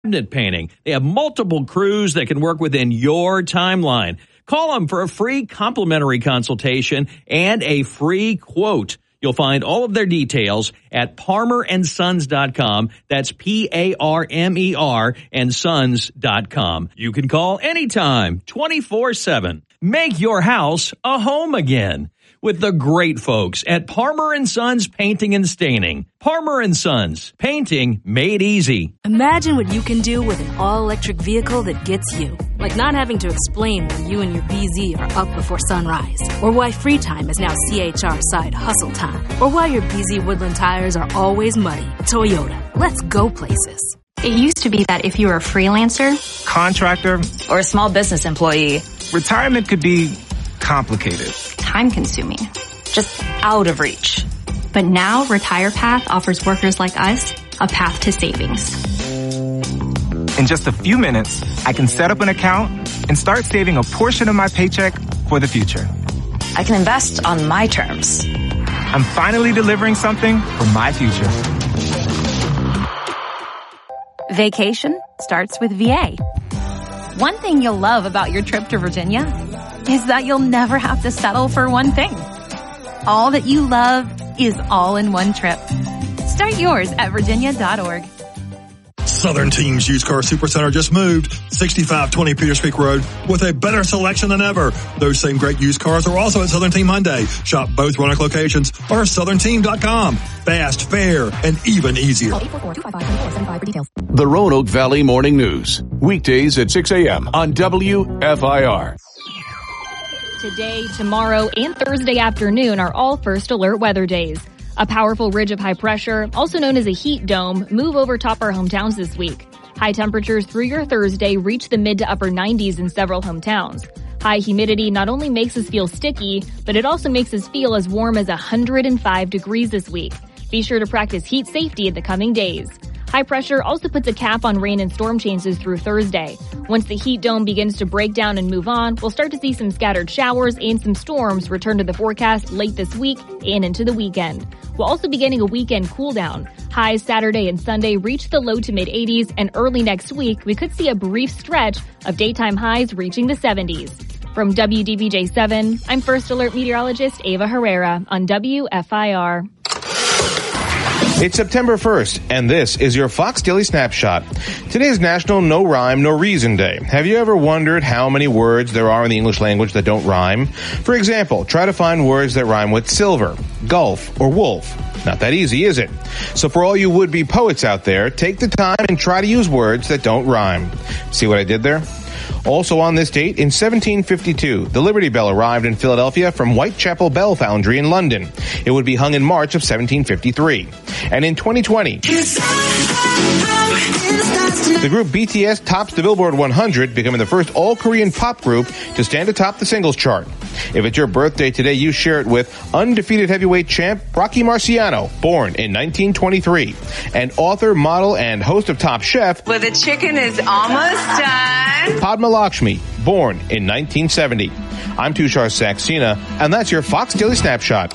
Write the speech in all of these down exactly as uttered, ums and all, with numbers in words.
cabinet painting. They have multiple crews that can work within your timeline. Call them for a free complimentary consultation and a free quote. You'll find all of their details at Parmer and Sons dot com. That's P A R M E R and Sons dot com. You can call anytime, twenty-four seven. Make your house a home again with the great folks at Parmer and Sons Painting and Staining. Parmer and Sons, painting made easy. Imagine what you can do with an all-electric vehicle that gets you. Like not having to explain why you and your B Z are up before sunrise. Or why free time is now C H R side hustle time. Or why your B Z Woodland tires are always muddy. Toyota, let's go places. It used to be that if you were a freelancer, contractor, or a small business employee, retirement could be complicated, time-consuming, just out of reach. But now RetirePath offers workers like us a path to savings. In just a few minutes, I can set up an account and start saving a portion of my paycheck for the future. I can invest on my terms. I'm finally delivering something for my future. Vacation starts with V A. One thing you'll love about your trip to Virginia is that you'll never have to settle for one thing. All that you love is all in one trip. Start yours at virginia dot org. Southern Team's Used Car Supercenter just moved sixty-five twenty Peters Creek Road with a better selection than ever. Those same great used cars are also at Southern Team Hyundai. Shop both Roanoke locations or southern team dot com. Fast, fair, and even easier. The Roanoke Valley Morning News. Weekdays at six a.m. on W F I R. Today, tomorrow, and Thursday afternoon are all first alert weather days. A powerful ridge of high pressure, also known as a heat dome, move over top our hometowns this week. High temperatures through your Thursday reach the mid to upper nineties in several hometowns. High humidity not only makes us feel sticky, but it also makes us feel as warm as one hundred five degrees this week. Be sure to practice heat safety in the coming days. High pressure also puts a cap on rain and storm chances through Thursday. Once the heat dome begins to break down and move on, we'll start to see some scattered showers and some storms return to the forecast late this week and into the weekend. We'll also be getting a weekend cool down. Highs Saturday and Sunday reach the low to mid eighties, and early next week we could see a brief stretch of daytime highs reaching the seventies. From W D V J seven, I'm First Alert meteorologist Ava Herrera on W F I R. It's September first, and this is your Fox Daily Snapshot. Today is National No Rhyme, No Reason Day. Have you ever wondered how many words there are in the English language that don't rhyme? For example, try to find words that rhyme with silver, gulf, or wolf. Not that easy, is it? So for all you would-be poets out there, take the time and try to use words that don't rhyme. See what I did there? Also on this date, in seventeen fifty-two, the Liberty Bell arrived in Philadelphia from Whitechapel Bell Foundry in London. It would be hung in March of seventeen fifty-three. And in twenty twenty, the group B T S tops the Billboard one hundred, becoming the first all-Korean pop group to stand atop the singles chart. If it's your birthday today, you share it with undefeated heavyweight champ Rocky Marciano, born in nineteen twenty-three, and author, model, and host of Top Chef, Well, the chicken is almost done. Padma Lakshmi, born in nineteen seventy. I'm Tushar Saxena, and that's your Fox Daily Snapshot.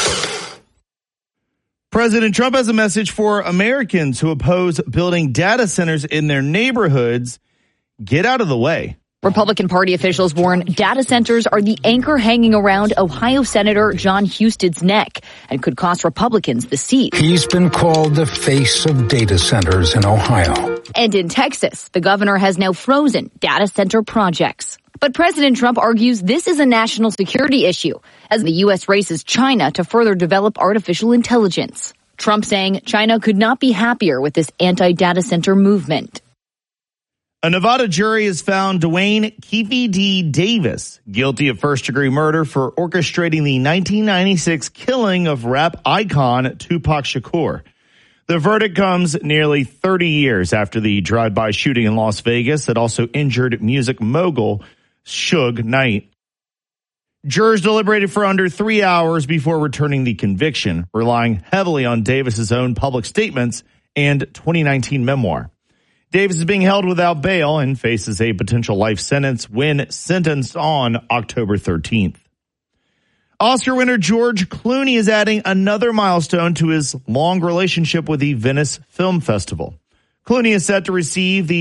President Trump has a message for Americans who oppose building data centers in their neighborhoods. Get out of the way. Republican Party officials warn data centers are the anchor hanging around Ohio Senator John Huston's neck and could cost Republicans the seat. He's been called the face of data centers in Ohio. And in Texas, the governor has now frozen data center projects. But President Trump argues this is a national security issue as the U S races China to further develop artificial intelligence. Trump saying China could not be happier with this anti-data center movement. A Nevada jury has found Dwayne Keefe D. Davis guilty of first-degree murder for orchestrating the nineteen ninety-six killing of rap icon Tupac Shakur. The verdict comes nearly thirty years after the drive-by shooting in Las Vegas that also injured music mogul Suge Knight. Jurors deliberated for under three hours before returning the conviction, relying heavily on Davis's own public statements and twenty nineteen memoir. Davis is being held without bail and faces a potential life sentence when sentenced on October thirteenth. Oscar winner George Clooney is adding another milestone to his long relationship with the Venice Film Festival. Clooney is set to receive the